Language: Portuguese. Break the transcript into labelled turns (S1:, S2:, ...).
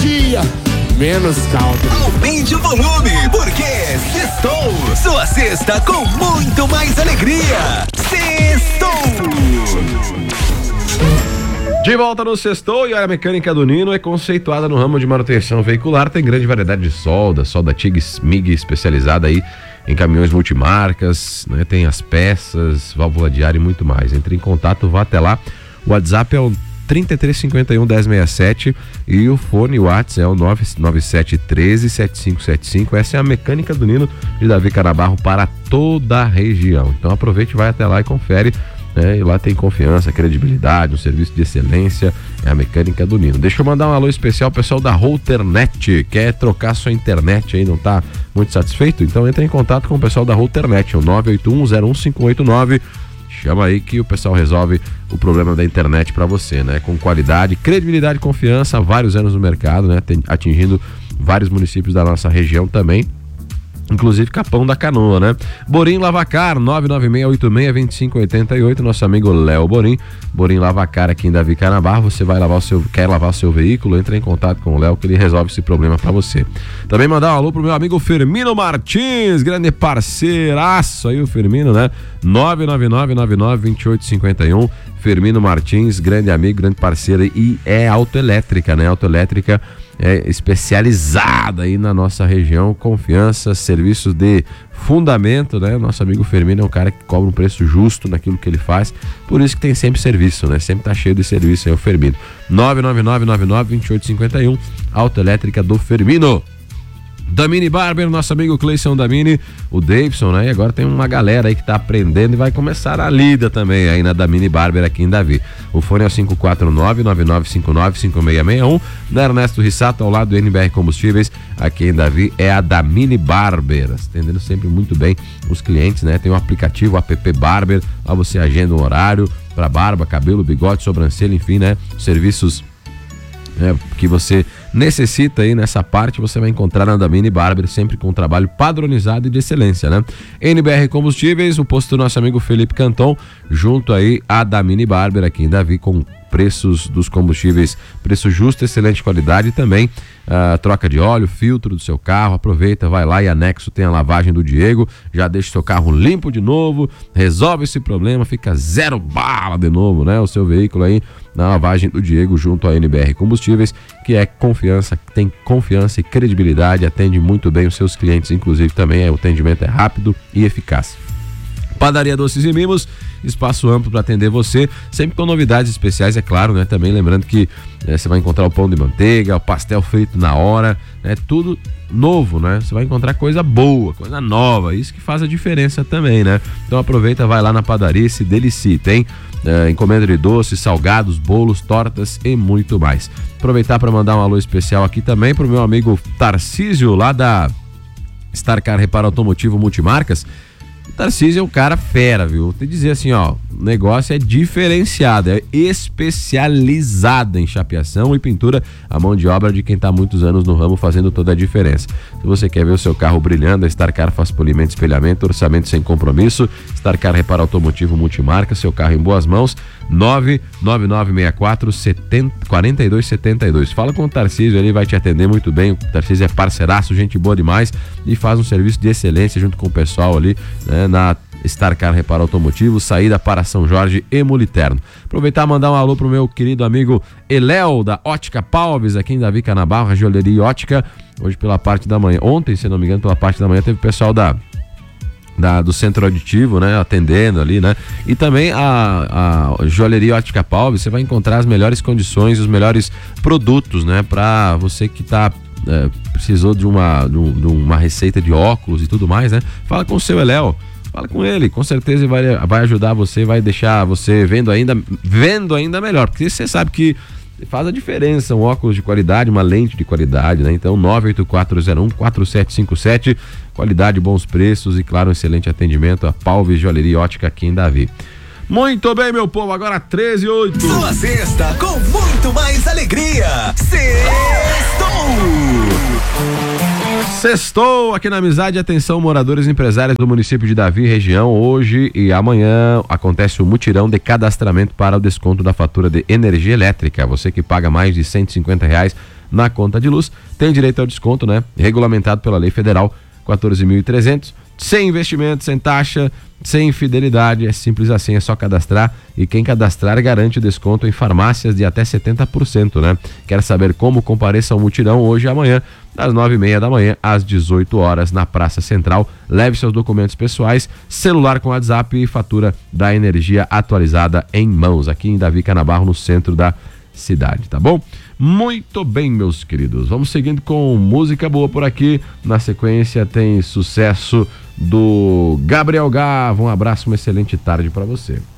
S1: dia, menos caldo.
S2: Aumente o volume, porque sextou. Sua sexta com muito mais alegria. Sextou.
S3: De volta no Sextou, e a mecânica do Nino é conceituada no ramo de manutenção veicular, tem grande variedade de solda TIG, MIG especializada aí em caminhões multimarcas, né? Tem as peças, válvula de ar e muito mais. Entre em contato, vá até lá. O WhatsApp é o 3351-1067 e o fone, o WhatsApp é o 99713-7575. Essa é a mecânica do Nino de Davi Canabarro para toda a região. Então aproveite, vai até lá e confere. E lá tem confiança, credibilidade, um serviço de excelência, é a mecânica do Nino. Deixa eu mandar um alô especial ao pessoal da Routernet. Quer trocar sua internet aí, não tá muito satisfeito? Então entra em contato com o pessoal da Routernet, é o 981-01589. Chama aí que o pessoal resolve o problema da internet para você, né? Com qualidade, credibilidade e confiança, há vários anos no mercado, né? Atingindo vários municípios da nossa região também. Inclusive Capão da Canoa, né? Borim Lavacar, 996862588, nosso amigo Léo Borim. Borim Lavacar aqui em Davi Canabarro. Você vai quer lavar o seu veículo, entra em contato com o Léo que ele resolve esse problema pra você. Também mandar um alô pro meu amigo Firmino Martins, grande parceiraço aí o Firmino, né? 999992851. Firmino Martins, grande amigo, grande parceiro, e é autoelétrica, né? Autoelétrica é especializada aí na nossa região, confiança, serviços de fundamento, né? Nosso amigo Firmino é um cara que cobra um preço justo naquilo que ele faz, por isso que tem sempre serviço, né? Sempre tá cheio de serviço aí o Firmino. 999992851, autoelétrica do Firmino. Damini Barber, nosso amigo Cleison Damini, o Davidson, né? E agora tem uma galera aí que tá aprendendo e vai começar a lida também aí na Damini Barber aqui em Davi. O fone é o 549-9959-5661. Da Ernesto Rissato, ao lado do NBR Combustíveis, aqui em Davi, é a Damini Barber. Atendendo sempre muito bem os clientes, né? Tem o aplicativo, o app Barber, lá você agenda um horário para barba, cabelo, bigode, sobrancelha, enfim, né? Serviços que você necessita aí nessa parte, você vai encontrar na Damini Barber, sempre com um trabalho padronizado e de excelência, né? NBR Combustíveis, o posto do nosso amigo Felipe Canton, junto aí a Damini Barber aqui em Davi, com preços dos combustíveis, preço justo, excelente qualidade, e também troca de óleo, filtro do seu carro. Aproveita, vai lá e anexo tem a lavagem do Diego, já deixa o seu carro limpo de novo, resolve esse problema, fica zero bala de novo, né? O seu veículo aí na lavagem do Diego, junto à NBR Combustíveis, que é confiança, tem confiança e credibilidade, atende muito bem os seus clientes, inclusive também o atendimento é rápido e eficaz. Padaria Doces e Mimos, espaço amplo para atender você, sempre com novidades especiais, é claro, né? Também lembrando que você vai encontrar o pão de manteiga, o pastel feito na hora, né? Tudo novo, né? Você vai encontrar coisa boa, coisa nova, isso que faz a diferença também, né? Então aproveita, vai lá na padaria e se delicie, tem encomenda de doces, salgados, bolos, tortas e muito mais. Aproveitar para mandar um alô especial aqui também pro meu amigo Tarcísio, lá da Starcar Reparo Automotivo Multimarcas. O Tarcísio é um cara fera, viu? Tem que dizer assim, ó, o negócio é diferenciado, é especializado em chapeação e pintura, a mão de obra de quem tá há muitos anos no ramo, fazendo toda a diferença. Se você quer ver o seu carro brilhando, a Starcar faz polimento, espelhamento, orçamento sem compromisso. Starcar Reparo Automotivo Multimarca, seu carro em boas mãos. 99964-4272. Fala com o Tarcísio, ele vai te atender muito bem. O Tarcísio é parceiraço, gente boa demais, e faz um serviço de excelência junto com o pessoal ali, né, na Starcar Reparo Automotivo, saída para São Jorge e Muliterno. Aproveitar e mandar um alô pro meu querido amigo Eléo, da Ótica Palves, aqui em Davi Canabarro, a joalheria e ótica. Hoje pela parte da manhã, ontem, se não me engano, pela parte da manhã, teve o pessoal do Centro Auditivo, né, atendendo ali, né? E também a joalheria Ótica Palves, você vai encontrar as melhores condições, os melhores produtos, né, para você que precisou de uma receita de óculos e tudo mais, né? Fala com o seu Eléo. Fala com ele, com certeza vai ajudar você, vai deixar você vendo ainda melhor, porque você sabe que faz a diferença um óculos de qualidade, uma lente de qualidade, né? Então 98401-4757, qualidade, bons preços e claro, um excelente atendimento, a Palves Joalheria Ótica aqui em Davi. Muito bem, meu povo, agora 13h08.
S2: Sua sexta com muito mais alegria. Sextou!
S3: Sextou aqui na Amizade. Atenção, moradores e empresários do município de Davi e região. Hoje e amanhã acontece o mutirão de cadastramento para o desconto da fatura de energia elétrica. Você que paga mais de R$150 na conta de luz, tem direito ao desconto, né? Regulamentado pela Lei Federal 14.300, sem investimento, sem taxa, sem fidelidade, é simples assim, é só cadastrar e quem cadastrar garante o desconto em farmácias de até 70%, né? Quer saber como? Compareça ao mutirão hoje e amanhã, das 9h30 da manhã às 18 horas na Praça Central. Leve seus documentos pessoais, celular com WhatsApp e fatura da energia atualizada em mãos, aqui em Davi Canabarro, no centro da cidade, tá bom? Muito bem, meus queridos, vamos seguindo com música boa por aqui. Na sequência tem sucesso do Gabriel Gava. Um abraço, uma excelente tarde para você.